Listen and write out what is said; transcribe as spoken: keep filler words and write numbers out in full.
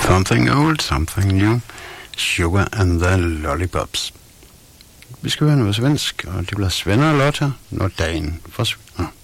Something old, something new. Sugar and the Lollipops. Vi skal høre noget svensk, og det bliver Sven og Lotta, når dagen forsvinder.